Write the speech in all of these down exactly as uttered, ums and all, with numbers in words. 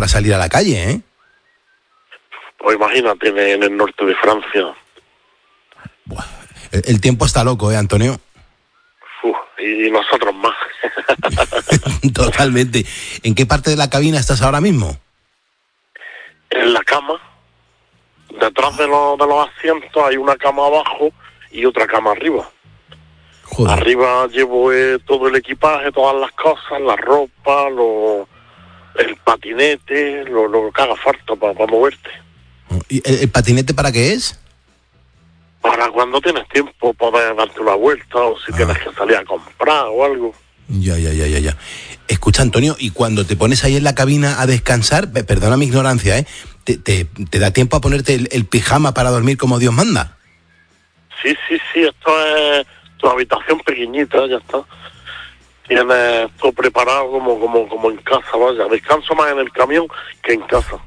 para salir a la calle, ¿eh? Pues imagínate, en, en el norte de Francia. Buah, el, el tiempo está loco, ¿eh, Antonio? Uf, y nosotros más. Totalmente. ¿En qué parte de la cabina estás ahora mismo? En la cama. Detrás de los, de los asientos hay una cama abajo y otra cama arriba. Joder. Arriba llevo eh, todo el equipaje, todas las cosas, la ropa, lo, el patinete, lo, lo que haga falta para, para moverte. ¿Y el, el patinete para qué es? Para cuando tienes tiempo poder darte una vuelta o si Ah. tienes que salir a comprar o algo. Ya, ya, ya, ya, ya. Escucha, Antonio, y cuando te pones ahí en la cabina a descansar, pe- perdona mi ignorancia, ¿eh? ¿Te, te, te da tiempo a ponerte el, el pijama para dormir como Dios manda? Sí, sí, sí, esto es tu habitación pequeñita, ya está. Tienes todo preparado como, como, como en casa, vaya. Descanso más en el camión que en casa.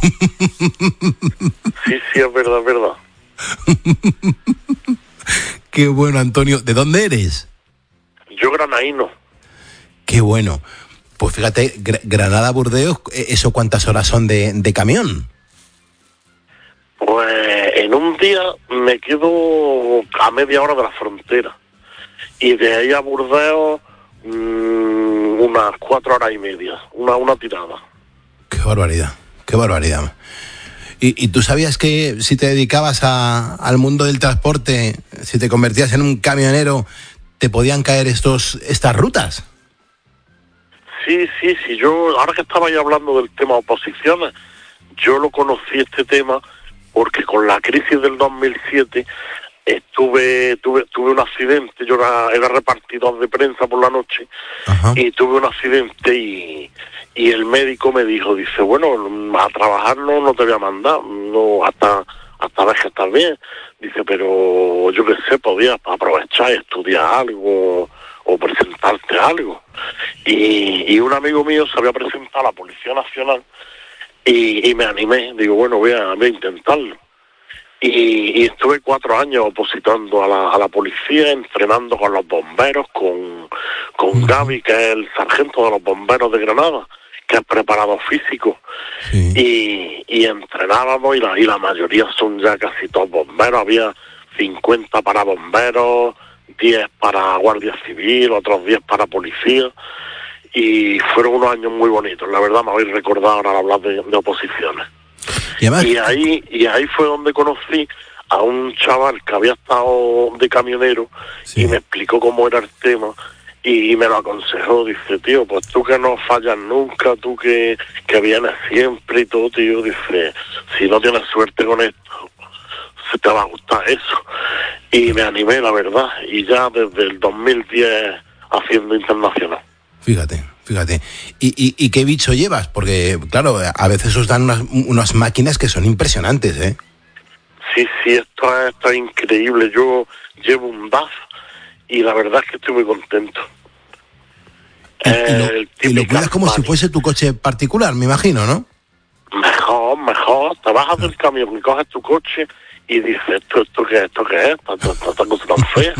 Sí, sí, es verdad, es verdad. Qué bueno, Antonio. ¿De dónde eres? Yo granaíno. Qué bueno. Pues fíjate, Gra- Granada-Burdeos, ¿eso cuántas horas son de, de camión? Pues en un día me quedo a media hora de la frontera. Y de ahí a Burdeos, mmm, unas cuatro horas y media. Una, una tirada. Qué barbaridad, qué barbaridad. ¿Y, y tú sabías que si te dedicabas a, al mundo del transporte, si te convertías en un camionero, te podían caer estos estas rutas? Sí, sí, sí. Yo, ahora que estaba ahí hablando del tema oposiciones, yo lo conocí este tema porque con la crisis del dos mil siete estuve, tuve, tuve un accidente. Yo era, era repartidor de prensa por la noche. Ajá. Y tuve un accidente y, y el médico me dijo, dice, bueno, a trabajar no, no te voy a mandar, no, hasta, hasta ver que estás bien. Dice, pero yo qué sé, podías aprovechar y estudiar algo o presentarte algo. Y, y un amigo mío se había presentado a la Policía Nacional y, y me animé, digo, bueno, voy a, voy a intentarlo. Y, y estuve cuatro años opositando a la, a la policía, entrenando con los bomberos, con, con Gaby, que es el sargento de los bomberos de Granada, que es preparado físico. Sí. Y, y entrenábamos y la, y la mayoría son ya casi todos bomberos. Había cincuenta para bomberos, diez para guardia civil, otros diez para policía. Y fueron unos años muy bonitos, la verdad me habéis recordado ahora al hablar de, de oposiciones. Y además, Y ahí, y ahí fue donde conocí a un chaval que había estado de camionero sí. y me explicó cómo era el tema y, y me lo aconsejó. Dice, tío, pues tú que no fallas nunca, tú que, que vienes siempre y todo, tío, dice, si no tienes suerte con esto, se te va a gustar eso. Y me animé, la verdad, y ya desde el dos mil diez haciendo internacional. Fíjate, fíjate. ¿Y, y, y qué bicho llevas? Porque, claro, a veces os dan unas, unas máquinas que son impresionantes, ¿eh? Sí, sí, esto es, esto es increíble. Yo llevo un D A F y la verdad es que estoy muy contento. Y, y, lo, El y lo típico cuidas como si Armani. fuese tu coche particular, me imagino, ¿no? Mejor, mejor. Te bajas del camión y coges tu coche y dices, ¿esto, esto qué es? ¿Esto qué es? Esta, esta, esta cosa tan fea.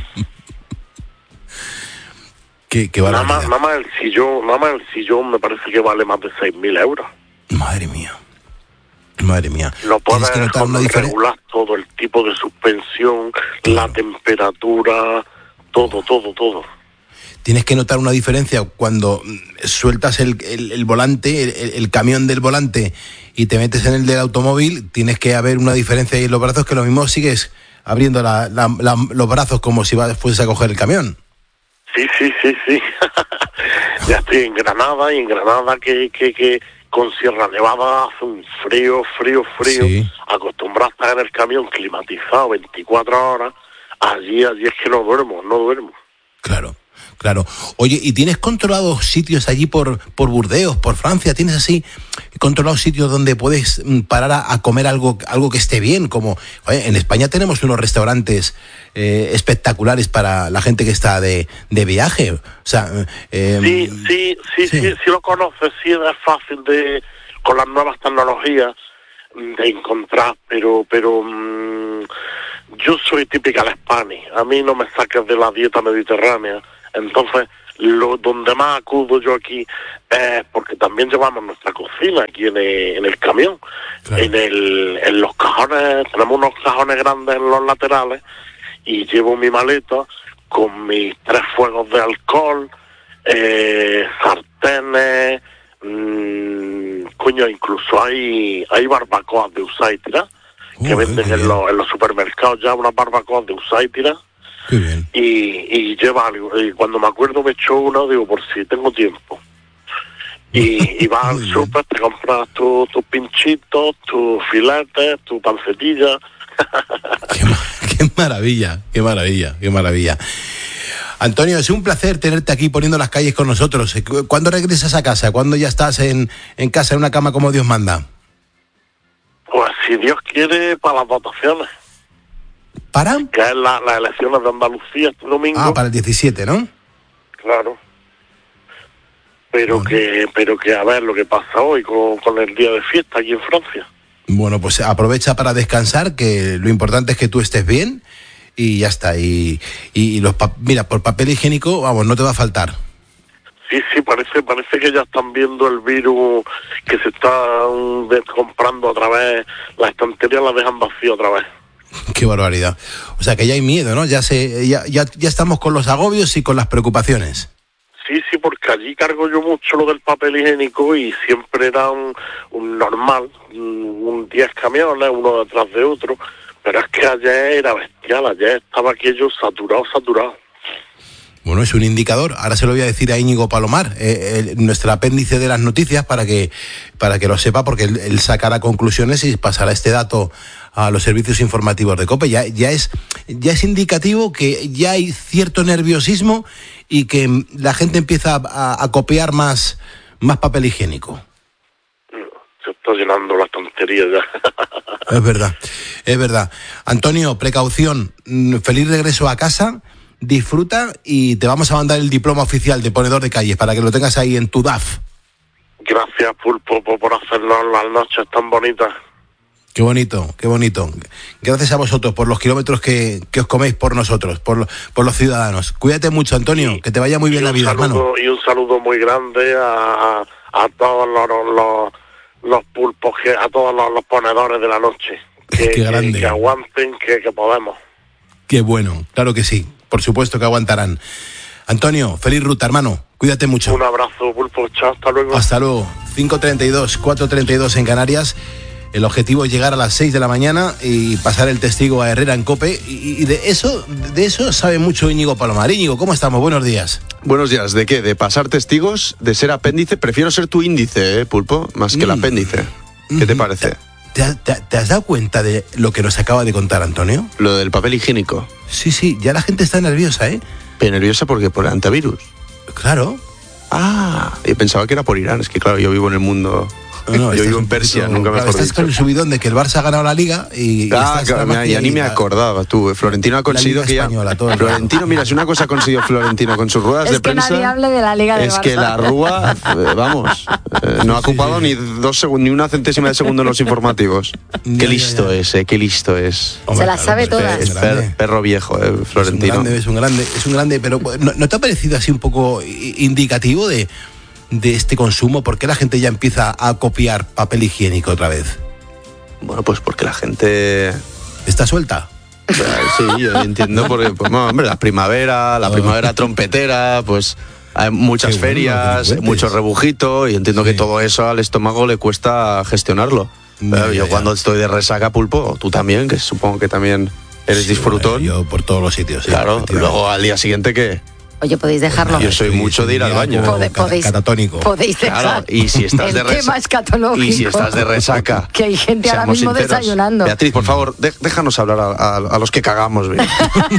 Qué, qué Nada más, barbaridad. nada más el sillón, nada más el sillón me parece que vale más de seis mil euros. Madre mía. Madre mía. Lo Tienes puedes que notar una diferencia. regular todo, el tipo de suspensión, la temperatura, todo, todo, todo. Tienes que notar una diferencia cuando mm, sueltas el, el, el volante, el, el camión del volante y te metes en el del automóvil. Tienes que haber una diferencia ahí en los brazos, que lo mismo sigues abriendo la, la, la, los brazos como si fueses a coger el camión. Sí, sí, sí, sí. Ya estoy en Granada y en Granada que, que, que con Sierra Nevada hace un frío, frío, frío. Sí. Acostumbrado a estar en el camión climatizado veinticuatro horas. Allí, allí es que no duermo, no duermo. Claro, claro. Oye, ¿y tienes controlados sitios allí por, por Burdeos, por Francia? ¿Tienes así controlados sitios donde puedes mm, parar a, a comer algo, algo que esté bien? Como oye, en España tenemos unos restaurantes eh, espectaculares para la gente que está de, de viaje. O sea, eh, Sí, sí, sí, sí. sí, sí lo conoces, sí es fácil de, con las nuevas tecnologías, de encontrar, pero, pero mmm, yo soy típica de España, a mí no me saques de la dieta mediterránea, entonces lo donde más acudo yo aquí es porque también llevamos nuestra cocina aquí en el, en el camión. Claro. En el en los cajones, tenemos unos cajones grandes en los laterales y llevo mi maleta con mis tres fuegos de alcohol, eh, sartenes, mmm, coño, incluso hay hay barbacoas de usar y tirar, que uh, venden en los, en los supermercados ya unas barbacoas de usar y tirar. Qué bien. Y, y lleva algo, y cuando me acuerdo me echo uno, digo, por si tengo tiempo. Y, y vas al súper, te compras tus tu pinchitos, tus filetes, tu pancetilla. Qué, qué maravilla, qué maravilla, qué maravilla. Antonio, es un placer tenerte aquí poniendo las calles con nosotros. ¿Cuándo regresas a casa? ¿Cuándo ya estás en, en casa, en una cama como Dios manda? Pues si Dios quiere, para las votaciones. ¿Para? Que es la, las elecciones de Andalucía este domingo. Ah, para el diecisiete, ¿no? Claro. Pero bueno. que pero que a ver lo que pasa hoy con, con el día de fiesta aquí en Francia. Bueno, pues aprovecha para descansar, que lo importante es que tú estés bien y ya está. Y, y los pa- mira, por papel higiénico, vamos, no te va a faltar. Sí, sí, parece parece que ya están viendo el virus, que se está um, comprando otra vez, las estanterías las dejan vacías otra vez. Qué barbaridad. O sea que ya hay miedo, ¿no? Ya se ya, ya, ya estamos con los agobios y con las preocupaciones. Sí, sí, porque allí cargo yo mucho lo del papel higiénico y siempre era un, un normal, un diez camiones, uno detrás de otro, pero es que ayer era bestial, ayer estaba aquello saturado, saturado. Bueno, es un indicador. Ahora se lo voy a decir a Íñigo Palomar, eh, el, nuestro apéndice de las noticias, para que para que lo sepa, porque él, él sacará conclusiones y pasará este dato a los servicios informativos de COPE. Ya, ya es ya es indicativo que ya hay cierto nerviosismo y que la gente empieza a, a copiar más, más papel higiénico. Se está llenando las tonterías ya. Es verdad, es verdad. Antonio, precaución, feliz regreso a casa, disfruta y te vamos a mandar el diploma oficial de ponedor de calles para que lo tengas ahí en tu D A F. Gracias, Pulpo, por hacernos las noches tan bonitas. Qué bonito, qué bonito. Gracias a vosotros por los kilómetros que, que os coméis por nosotros, por, por los ciudadanos. Cuídate mucho, Antonio, y, que te vaya muy bien la vida, saludo, hermano. Y un saludo muy grande a, a todos los, los, los pulpos, que, a todos los, los ponedores de la noche. Que, qué grande. Que, que aguanten, que, que podemos. Qué bueno, claro que sí. Por supuesto que aguantarán. Antonio, feliz ruta, hermano. Cuídate mucho. Un abrazo, Pulpo. Chao, hasta luego. Hasta luego. cinco treinta y dos, cuatro treinta y dos en Canarias. El objetivo es llegar a las seis de la mañana y pasar el testigo a Herrera en COPE. Y, y de eso de eso sabe mucho Íñigo Palomar. Íñigo, ¿cómo estamos? Buenos días. Buenos días. ¿De qué? ¿De pasar testigos? ¿De ser apéndice? Prefiero ser tu índice, ¿eh, Pulpo? Más que mm. el apéndice. ¿Qué te parece? ¿Te, te, ¿Te has dado cuenta de lo que nos acaba de contar Antonio? Lo del papel higiénico. Sí, sí. Ya la gente está nerviosa, ¿eh? ¿Pero nerviosa porque por el antivirus? Claro. Ah, yo pensaba que era por Irán. Es que claro, yo vivo en el mundo... No, no, yo vivo en Persia, poquito, nunca me claro, mejor Estás dicho. Con el subidón de que el Barça ha ganado la Liga y... Ah, claro, mira, ya ni me acordaba tú. Florentino ha conseguido que ya... Florentino, mira, si una cosa ha conseguido Florentino con sus ruedas es de prensa... Es que nadie hable de la Liga del Es Barça. que la Rúa, eh, vamos, eh, no ha ocupado sí, sí. ni dos segundos, ni una centésima de segundo en los informativos. Ya, qué listo ya, ya. es, eh, qué listo es. Hombre, Se las claro, sabe pues, todas. Es per, perro viejo, eh, Florentino. Es un grande, es un grande, es un grande, pero ¿no, ¿no te ha parecido así un poco indicativo de... de este consumo? ¿Por qué la gente ya empieza a copiar papel higiénico otra vez? Bueno, pues porque la gente... ¿Está suelta? Sí, yo entiendo, porque, pues, no, hombre, la primavera, la primavera trompetera, pues hay muchas qué ferias, bueno, mucho rebujito, y entiendo sí. que todo eso al estómago le cuesta gestionarlo. Ya, yo ya. Cuando estoy de resaca, Pulpo, tú también, que supongo que también eres sí, disfrutón. Yo por todos los sitios, sí. Claro, luego al día siguiente, ¿qué? Oye, podéis dejarlo. Yo soy mucho de ir al baño. Pod- podéis, catatónico. Podéis dejar. Claro, y si estás de resaca. Y si estás de resaca. Que hay gente ahora mismo sinceros. desayunando. Beatriz, por favor, de, déjanos hablar a, a, a los que cagamos bien.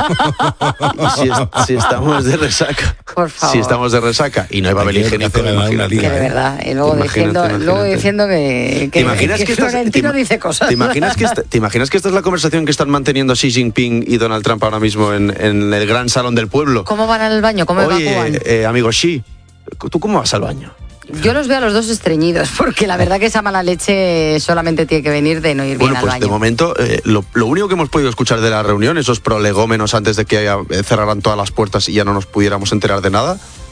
si, es, si estamos de resaca. Por favor. Si estamos de resaca y no hay papel higiénico, imagínate. Que de verdad. Y luego diciendo, luego diciendo que, que, ¿Te imaginas que, que Florentino estás, dice cosas. ¿te imaginas, que esta, ¿Te imaginas que esta es la conversación que están manteniendo Xi Jinping y Donald Trump ahora mismo en, en el gran salón del pueblo? ¿Cómo van al baño? ¿Cómo evacúan? Eh, amigo Xi, ¿tú cómo vas al baño? Yo los veo a los dos estreñidos, porque la verdad que esa mala leche solamente tiene que venir de no ir bueno, bien pues al baño. De momento, eh, lo, lo único que hemos podido escuchar de la reunión, esos prolegómenos antes de que haya, cerraran todas las puertas y ya no nos pudiéramos enterar de nada,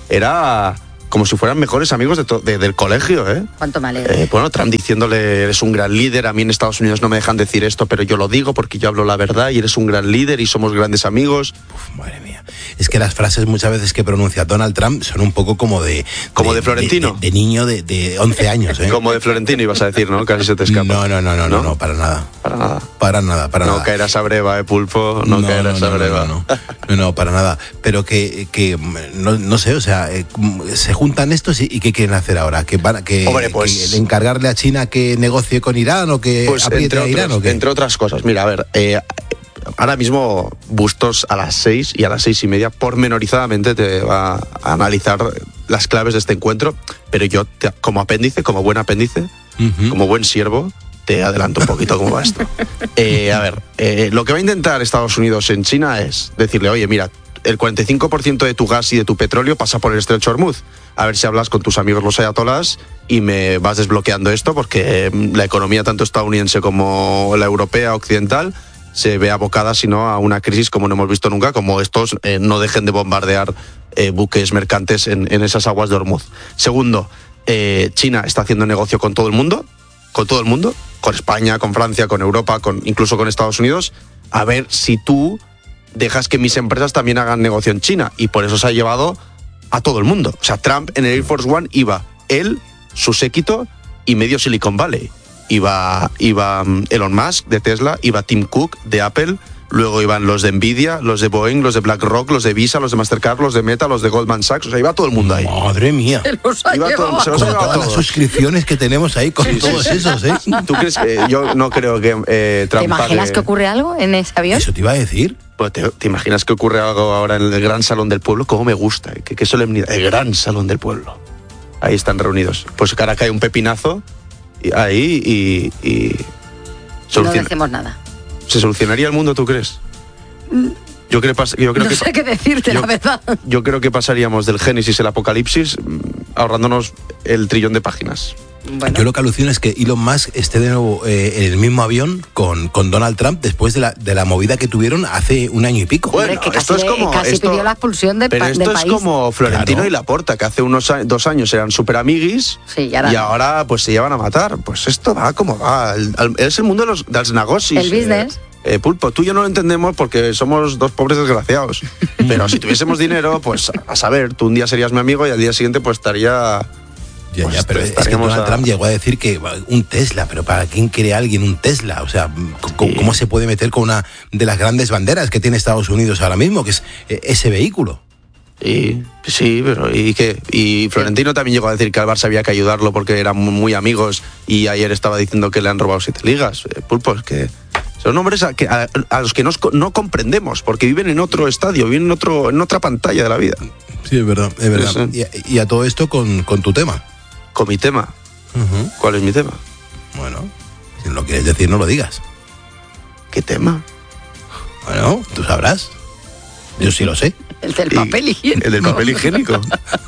era como si fueran mejores amigos de to- de, del colegio, ¿eh? Cuánto me alegro. Eh, bueno, Trump diciéndole, eres un gran líder, a mí en Estados Unidos no me dejan decir esto, pero yo lo digo porque yo hablo la verdad y eres un gran líder y somos grandes amigos. Uf, madre mía. Es que las frases muchas veces que pronuncia Donald Trump son un poco como de... Como de Florentino. De, de, de niño de, de once años, ¿eh? Como de Florentino ibas a decir, ¿no? Casi se te escapa. No, no, no, no, no, ¿No? no, para nada. Para nada. Para nada, para No nada. caerás a breva, ¿eh, Pulpo? No, no, caerás no, a no, breva. no, no, no, no, para nada. Pero que, que no, no sé, o sea, eh, se juntan estos y, y ¿qué quieren hacer ahora? ¿Que van a que, Hombre, pues- que encargarle a China que negocie con Irán o que Pues apriete entre, a Irán otros, o qué? entre otras cosas. Mira, a ver, eh, ahora mismo Bustos a las seis y a las seis y media pormenorizadamente te va a analizar las claves de este encuentro, pero yo te- como apéndice, como buen apéndice, Ujú. como buen siervo, te adelanto un poquito cómo va esto. Eh, a ver, eh, lo que va a intentar Estados Unidos en China es decirle, oye, mira, el cuarenta y cinco por ciento de tu gas y de tu petróleo pasa por el estrecho Hormuz. A ver si hablas con tus amigos los ayatolás y me vas desbloqueando esto, porque eh, la economía tanto estadounidense como la europea occidental se ve abocada, si no, a una crisis como no hemos visto nunca, como estos eh, no dejen de bombardear eh, buques mercantes en, en esas aguas de Hormuz. Segundo, eh, China está haciendo negocio con todo el mundo, con todo el mundo, con España, con Francia, con Europa, con, incluso con Estados Unidos, a ver si tú dejas que mis empresas también hagan negocio en China. Y por eso se ha llevado a todo el mundo. O sea, Trump en el Air Force One iba él, su séquito y medio Silicon Valley. Iba, iba um, Elon Musk de Tesla, iba Tim Cook de Apple, luego iban los de Nvidia, los de Boeing, los de BlackRock, los de Visa, los de Mastercard, los de Meta, los de Goldman Sachs. O sea, iba todo el mundo ahí. Madre mía. Se los ha Iba todo- llevado. se los ha Con llevado todas las todos. suscripciones que tenemos ahí con todos esos, ¿eh? ¿Tú crees que yo no creo que eh, Trump ¿Te imaginas pague- que ocurre algo en ese avión? Eso te iba a decir. Pues te, ¿te imaginas que ocurre algo ahora en el Gran Salón del Pueblo? ¿Cómo me gusta? ¿eh? Qué, qué solemnidad. El Gran Salón del Pueblo. Ahí están reunidos. Pues cara cae un pepinazo y, ahí y... y No soluciona- decimos nada. ¿Se solucionaría el mundo, tú crees? Yo creo, pas- yo creo No que... sé qué decirte, yo- la verdad. Yo creo que pasaríamos del Génesis al Apocalipsis mm, ahorrándonos el trillón de páginas. Bueno, Yo lo que alucino es que Elon Musk esté de nuevo eh, en el mismo avión con, con Donald Trump después de la, de la movida que tuvieron hace un año y pico. Bueno, hombre, que esto casi, es como- casi esto- pidió la expulsión de Pero pa- esto del es país. como Florentino Claro. y Laporta, que hace unos a- dos años eran super amiguis Sí, y ahora no. ahora pues se llevan a matar. Pues esto va como va. El- el- es el mundo de los, de los negocios. El business. Eh, eh, Pulpo, tú y yo no lo entendemos porque somos dos pobres desgraciados. Pero si tuviésemos dinero, pues a saber, tú un día serías mi amigo y al día siguiente pues estaría... Ya, pues, ya, pero es que estaríamos Donald a- Trump llegó a decir que va, un Tesla, pero ¿para quién quiere alguien un Tesla? O sea, ¿cómo, Sí. cómo se puede meter con una de las grandes banderas que tiene Estados Unidos ahora mismo, que es eh, ese vehículo? Y, sí, pero ¿y qué? Y Florentino también llegó a decir que al Barça había que ayudarlo porque eran muy, muy amigos y ayer estaba diciendo que le han robado siete ligas. Eh, Pulpo, es que son hombres a, que, a, a los que nos co- no comprendemos porque viven en otro estadio, viven en, otro, en otra pantalla de la vida. Sí, es verdad, es verdad. Sí, sí. Y, y a todo esto con, con tu tema. Con mi tema. Ujú. ¿Cuál es mi tema? Bueno, si no lo quieres decir, no lo digas. ¿Qué tema? Bueno, tú sabrás. Yo sí lo sé. El del Y- papel higiénico. El del papel higiénico.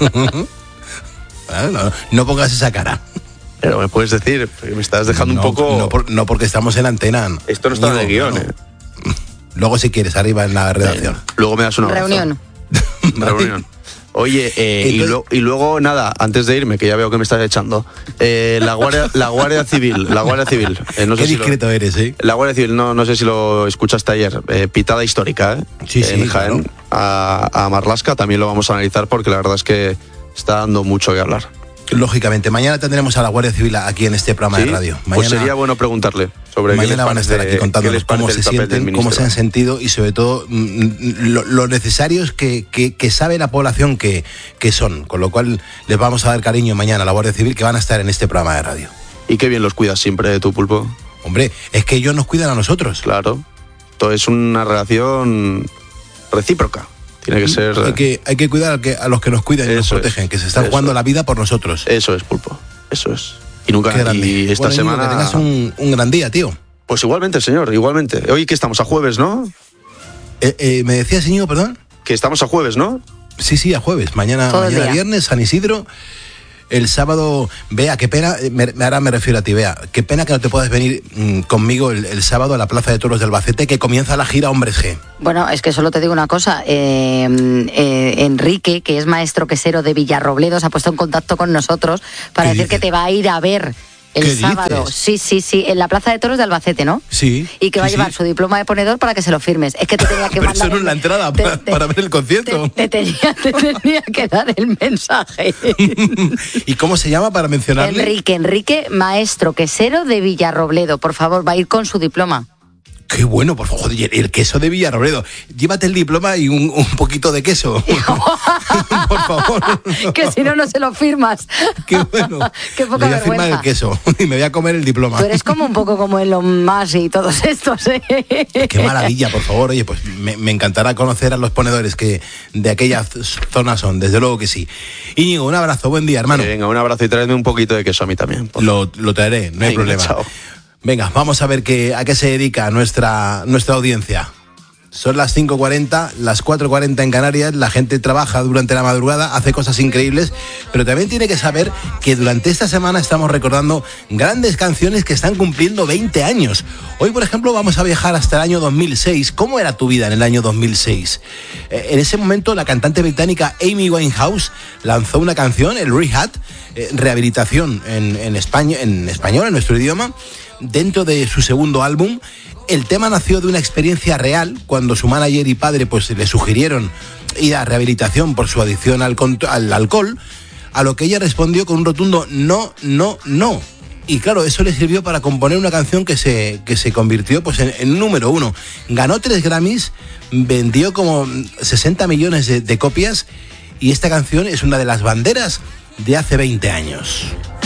Ah, No, no pongas esa cara. Pero me puedes decir, porque me estás dejando no, un poco... No, por- no porque estamos en la antena. Esto no está en el Amigo, guión, no. ¿eh? Luego, si quieres, arriba en la redacción. Luego me das una Reunión. Reunión. Oye, eh, y, Entonces- lo- y luego, nada, antes de irme, que ya veo que me estás echando, eh, la, Guardia, la Guardia Civil, la Guardia Civil. eh, no Qué sé si lo- discreto eres, ¿eh? la Guardia Civil, no, no sé si lo escuchaste ayer, eh, pitada histórica, ¿eh? Sí, sí, En Jaén, claro. a, a Marlaska, también lo vamos a analizar porque la verdad es que está dando mucho que hablar. Lógicamente, mañana tendremos a la Guardia Civil aquí en este programa ¿Sí? de radio. Mañana, Pues sería bueno preguntarle sobre qué les mañana van a estar parece- aquí qué contándonos les parece cómo el se papel del sienten, cómo se ministro. han sentido y sobre todo mm, lo, lo necesarios que, que, que sabe la población que, que son. Con lo cual les vamos a dar cariño mañana a la Guardia Civil que van a estar en este programa de radio. Y qué bien los cuidas siempre de tu Pulpo. Hombre, es que ellos nos cuidan a nosotros. Claro. Todo es una relación recíproca. Tiene que ser... Hay que, hay que cuidar a, que- a los que nos cuidan y nos Eso es, protegen, que se están eso jugando es. la vida por nosotros. Eso es, Pulpo. Eso es. Y nunca... Qué grande. Y esta Bueno, Íñigo, semana... que tengas un, un gran día, tío. Pues igualmente, señor, igualmente. Hoy que estamos a jueves, ¿no? Eh, eh, ¿Me decías, Íñigo, perdón? Que estamos a jueves, ¿no? Sí, sí, a jueves. Mañana, Todo el mañana día. viernes, San Isidro. el sábado, Bea, qué pena, me, ahora me refiero a ti, Bea, qué pena que no te puedas venir mmm, conmigo el, el sábado a la Plaza de Toros de Albacete, que comienza la gira Hombres G. Bueno, es que solo te digo una cosa, eh, eh, Enrique, que es maestro quesero de Villarrobledo, se ha puesto en contacto con nosotros para decir dices? que te va a ir a ver el sábado. Dices? Sí, sí, sí, en la Plaza de Toros de Albacete, ¿no? Sí. Y que va sí, a llevar sí. su diploma de ponedor para que se lo firmes. Es que te tenía que Pero mandar... eso no es la entrada te, para, te, para ver el concierto. Te, te, tenía, te tenía que dar el mensaje. ¿Y cómo se llama para mencionarle? Enrique, Enrique, maestro quesero de Villarrobledo. Por favor, va a ir con su diploma. Qué bueno, por favor, el queso de Villarrobledo. Llévate el diploma y un, un poquito de queso. Por favor. Que si no, no se lo firmas. Qué bueno. Qué poca Le voy a vergüenza. firmar el queso y me voy a comer el diploma. Tú eres como un poco como Elon Musk y todos estos, ¿eh? Qué maravilla, por favor. Oye, pues me, me encantará conocer a los ponedores que de aquella zona son, desde luego que sí. Íñigo, un abrazo, buen día, hermano. Venga, un abrazo y tráeme un poquito de queso a mí también. Lo, lo traeré, no hay Venga, problema. Chao. Venga, vamos a ver qué, a qué se dedica nuestra, nuestra audiencia. Son las cinco cuarenta, las cuatro cuarenta en Canarias, la gente trabaja durante la madrugada, hace cosas increíbles, pero también tiene que saber que durante esta semana estamos recordando grandes canciones que están cumpliendo veinte años. Hoy, por ejemplo, vamos a viajar hasta el año dos mil seis. ¿Cómo era tu vida en el año dos mil seis? Eh, en ese momento, la cantante británica Amy Winehouse lanzó una canción, el Rehab, eh, rehabilitación en, en, España, en español, en nuestro idioma, dentro de su segundo álbum. El tema nació de una experiencia real cuando su manager y padre pues le sugirieron ir a rehabilitación por su adicción al, al alcohol, a lo que ella respondió con un rotundo no, no, no. Y claro, eso le sirvió para componer una canción que se, que se convirtió pues en, en número uno. Ganó tres Grammys, vendió como sesenta millones de, de copias y esta canción es una de las banderas de hace veinte años.